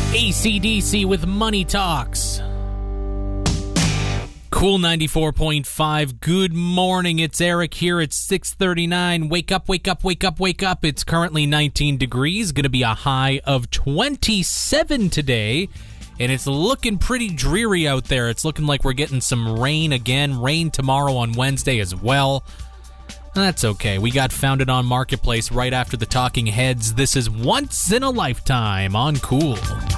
AC/DC with Money Talks. Cool 94.5. Good morning. It's Eric here at 6:39. Wake up, wake up, wake up, wake up. It's currently 19 degrees. Going to be a high of 27 today. And it's looking pretty dreary out there. It's looking like we're getting some rain again. Rain tomorrow on Wednesday as well. That's okay. We got Founded on Marketplace right after the Talking Heads. This is Once in a Lifetime on Cool.